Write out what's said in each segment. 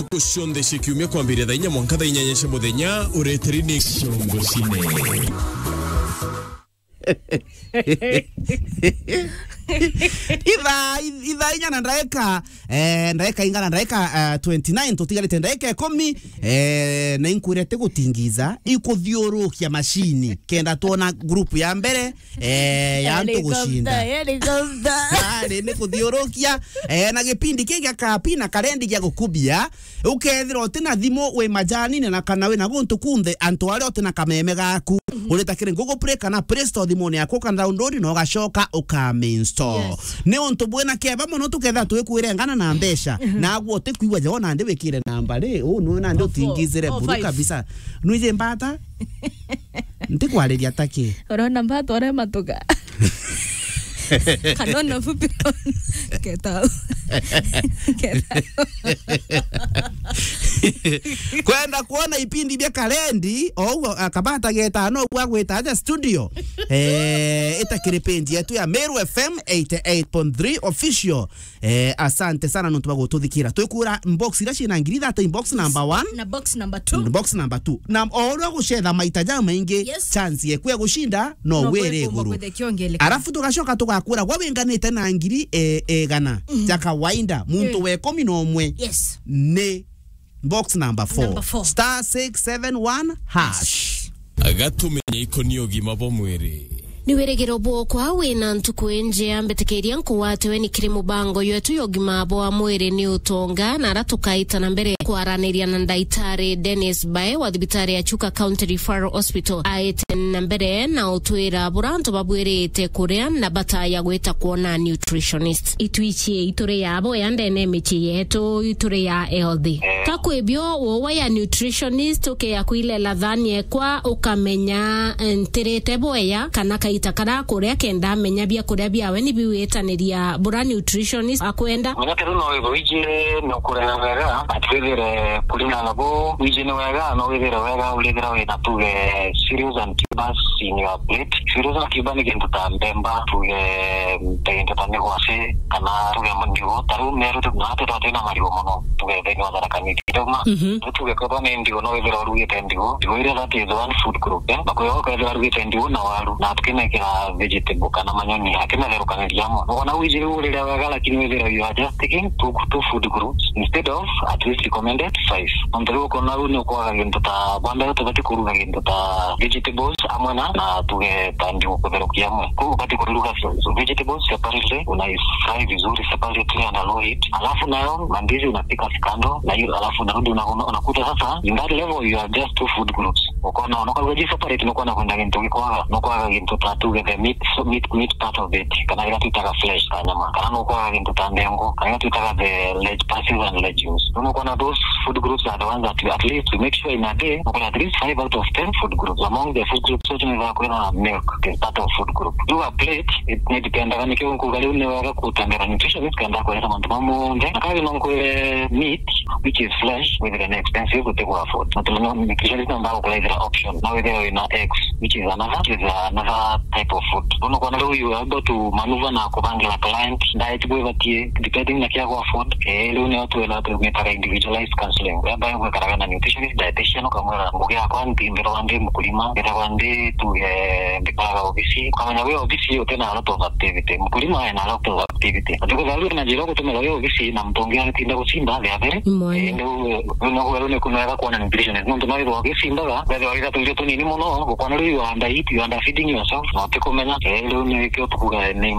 Ushonde shikiumia kwambire thainya mwanka thainya nyeshe muthenya ureteri ni shongo cine. Idha inya na ndaeka ingana ndaeka 29 tutigarite ndaeka 10 na inkurete gutingiza ikuthiurukia mashini kenda tuona group ya mbere ya antu gushinda ni kuthiurukia na gipindi kige kapi na karendi gya gukubia ukethira utina thimo we majani na kana we na guntu kunthe antu ari utina kameme gaku uretakire Google Play kana Play Store thimo yako kana download no gacoka ukamenstall ne onto bwena keba mono tuketha twikuire ngana na mbesha na gwo tikuigwa jona ndi wikire namba ri no na ndi utingizire buru kabisa nuije mbata ndikwariria taki urona mbata ore matuka kanona fupi keta kwenda kuona ipindi bya kalendi au kabata geta no gwa gweta aja studio itakire pendi yetu ya Meru FM 88.3 official asante sana no tubago tuthikira twikura inbox ira cina ngiri that inbox number 1 na box number 2 na oro gucetha maitaja maingi chance ye kwe gushinda no were guru arafu tugacoka tugakura gwa wenganite na ngiri gana ja kawaida muntu we 11 yes ne box number 4 star 671 hash agatumenye ikonio gima bomwere ni weregero bwokwa wina ntuku enje ambetekeria nkuwatewe ni kiri mubango yetu yogima bwa mwere ni utonga na ratukaita na mbere kwaraniria na ndaitari Dennis Bae wa thibitari ya Chuka County Referral Hospital aite na mbere na utwira buranto babwerete kuria na bata ya gweta kuona nutritionist itwichie itore yabo yandene mechi yetu itore ya healthy takwebyo wowa ya nutritionist uke ya kuile ladhani kwa ukamenya nterete boya kana itakara kuria kenda menya bia kuria bia we ni biwetaniria bura nutritionist akwenda munakero no wigire no kurana wega atwegere kulina nabo wigine wega no wega ulegera we na tuge serious and kibas in your plate serious and kibani genduta mbemba tuge tayenda tane kwase kana tuge mundigo taru meru tu na tena mariwo mono tuge beno dara kaniti toma tuge ko ne ndigo no wegera ruye tendigo tuge that is one food group bakoyo ka dara ruye tendigo na waru na tukine kila vegetable kana manyoni akina lero kana diamo wana wijiri ule la wagala lakini wewe you are just taking two food groups instead of at least recommended 5 ondero kona uno kwa gento ta banda yote bati kuruga gento ta vegetables amana na tuge tandi ukobero kiamo ko bati kuruga so vegetables separately una fry vizuri separately and allow it alafu nayo mandizi unapika sikando na hiyo alafu narudi unakuta sasa in that level you are just two food groups ukona unakuwa separate unakuwa kwenda gento kwa unakuwa gento tuge the meat part of it kana ila tutaka flesh kanyama kana no kwa into tandengo kana tutaka the leg pulses and legumes no kwa those food groups are the ones that at least to make sure in a day we at least 5 out of 10 food groups among the food groups which is kuna milk is part of food group do a plate it need depend on kiyo kugali uneweka kutangera nutrition kanda kwa sababu mamo nje akali no meat which is flesh with an expensive to take afford but no nutrition is not like the option now there in eggs which is another type of food. Uno kwa nalo you are able to maneuver na kubangela client diet bwevatie depending na kia kwa afford leo ni watu wela tumetaka individualized counseling whereby we karagana nutritionist dietitian kama mbugia kwa ndimbero wande mkulima beta wande tu ndipala obisi kama nyawe obisi yote na a lot of activity mkulima ana a lot of activity ndio zalo na jiro kutumela wewe obisi na mtongea ntinda kusimba le avere ndio uno kuna kwa na nutritionist ndio ndio obisi mbaga bado waliza tulio nini mono kwa nalo you under feeding yourself not kumenya leo ni kio tukuga ni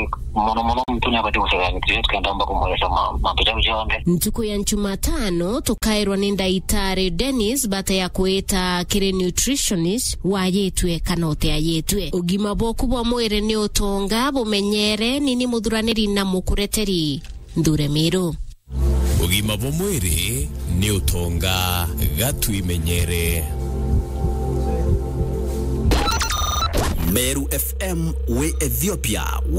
mono mtunya bati usagani kiti kandamba kumweleza mambo jambe ntuku ya Jumatano tukairwa ni ndaitari Dennis bata ya kueta kire nutritionist wa yetwe kanote ya yetwe ugima boku bwa mwere ni utonga bumenyere nini muthuraniri na mukureteri ndure miru ugima bwa mwere ni utonga gatu imenyere Meru FM we Ethiopia